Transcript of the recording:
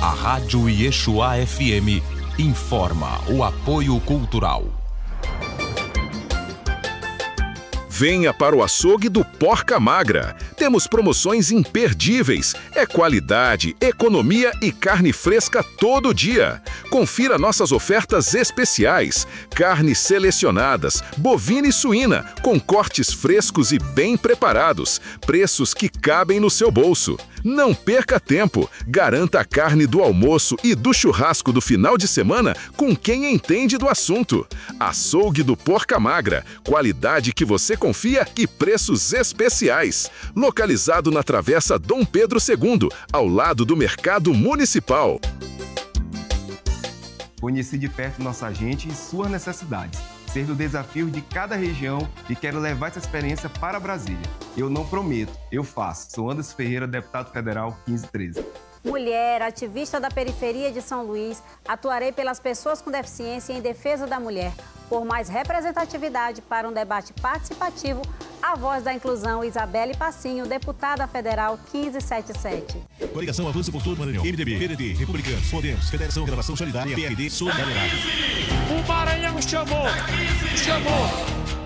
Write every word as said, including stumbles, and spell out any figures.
A Rádio Yeshua F M informa o apoio cultural. Venha para o açougue do Porca Magra. Temos promoções imperdíveis. É qualidade, economia e carne fresca todo dia. Confira nossas ofertas especiais. Carnes selecionadas, bovina e suína, com cortes frescos e bem preparados. Preços que cabem no seu bolso. Não perca tempo. Garanta a carne do almoço e do churrasco do final de semana com quem entende do assunto. Açougue do Porca Magra. Qualidade que você confia e preços especiais. Localizado na Travessa Dom Pedro segundo, ao lado do Mercado Municipal. Conheci de perto nossa gente e suas necessidades. Sei do desafio de cada região e quero levar essa experiência para Brasília. Eu não prometo, eu faço. Sou Anderson Ferreira, deputado federal quinze treze. Mulher, ativista da periferia de São Luís, atuarei pelas pessoas com deficiência e em defesa da mulher. Por mais representatividade para um debate participativo, a voz da inclusão, Isabelle Passinho, deputada federal quinze setenta e sete. Coligação Avanço por todo o Maranhão. M D B, P D T, Republicanos, Podemos, Federação Renovação Solidária, P R D, Solidariedade. O Maranhão chamou! Chamou!